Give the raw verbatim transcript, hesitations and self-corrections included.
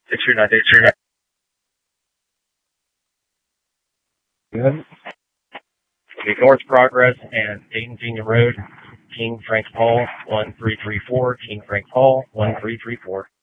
Six three nine. Six three nine. Good. Okay, North Progress and Dayton Senior Road. King Frank Paul, one three three four. King Frank Paul, one three three four.